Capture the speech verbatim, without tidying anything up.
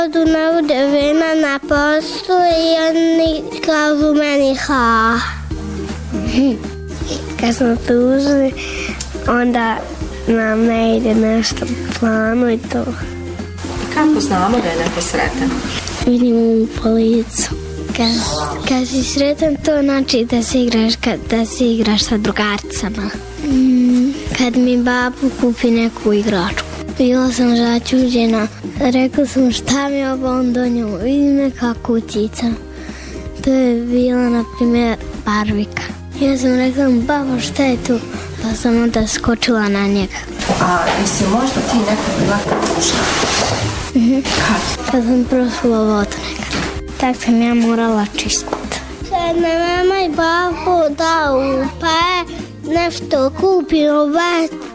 Odu navode vena na poslu i oni kažu meni ha. Kad smo tužni, onda nam ne ide nešto po planu i to. Kako znamo da je neko sretan? Vidimo u po licu. Kad, kad si sretan, to znači da se igraš, kad, da se igraš sa drugaricama. Mm, kad mi babu kupi neku igračku. Bila sam začuđena. Rekla sam šta mi je ovo, on donio. Vidim neka kućica. To je bila, na primjer, Barbika. Ja sam rekla, babo, šta je tu? Pa sam onda skočila na njega. A jesi možda ti nekad bila tužna? Mm-hmm. Kad? Kad sam prosula vodu nekad. Tak sam ja morala čistiti. Sad na mama i babu dao, pa je nešto kupio,